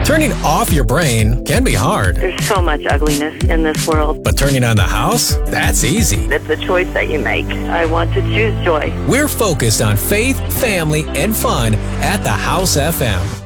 Turning off your brain can be hard, There's so much ugliness in this world. but turning on the house, that's easy. It's a choice that you make. I want to choose joy. We're focused on faith, family, and fun at the House FM.